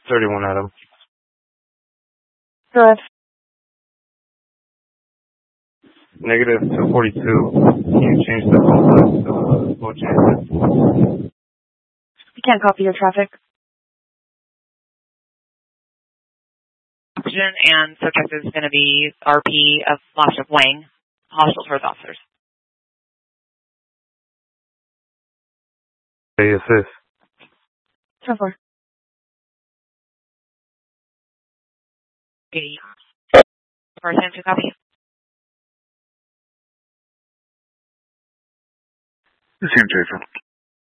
31 Adam. Go ahead. Negative 242. Can you change the phone to full change? You can't copy your traffic. And subject is going to be RP of Lost of Wang, hostile towards officers. Hey, assist. 10-4. Okay. Person to copy. This is Jason.